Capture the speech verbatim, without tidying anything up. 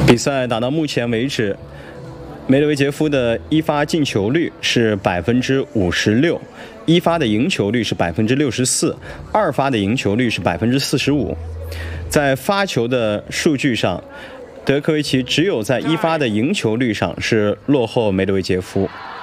比赛打到目前为止，梅德韦杰夫的一发进球率是百分之五十六，一发的赢球率是百分之六十四，二发的赢球率是百分之四十五。在发球的数据上，德科维奇只有在一发的赢球率上是落后梅德韦杰夫。